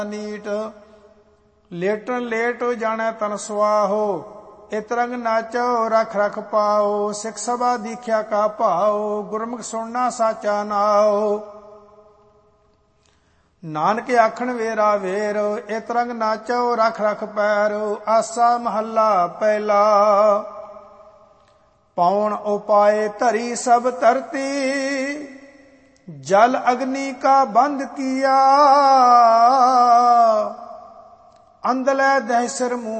NEET. ਲੇਟਣ late ਜਾਣੈ ਤਨ ਸੁਆਹੋ, ਇਤ ਰੰਗ ਨਾਚੋ ਰਖ ਰਖ ਪਾਓ। ਸਿੱਖ ਸਭਾ ਦੀਖਿਆ ਕਾ ਭਾਓ, ਗੁਰਮੁਖ ਸੁਣਨਾ ਸਾਚਾ ਨਾਉ। ਨਾਨਕ ਆਖਣ ਵੇਰਾ ਵੇਰ, ਇਤ ਰੰਗ ਨਾਚੋ ਰਖ ਰਖ ਪੈਰ। ਆਸਾ ਮਹੱਲਾ ਪਹਿਲਾ। ਪੌਣ ਉਪਾਏ ਧਰੀ ਸਭ ਧਰਤੀ, जल अग्नि का बंध किया। अंधले दहसर मुँह